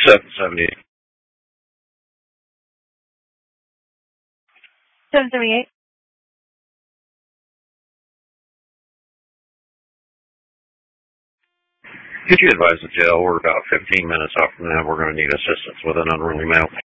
770. 778. Could you advise the jail we're about 15 minutes off from now? We're going to need assistance with an unruly male.